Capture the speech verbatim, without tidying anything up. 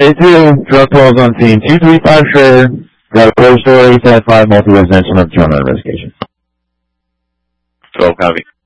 A two, drug twelve on scene. two three five sure. Got a four story, seven five multi-residential of drone investigation. twelve copy.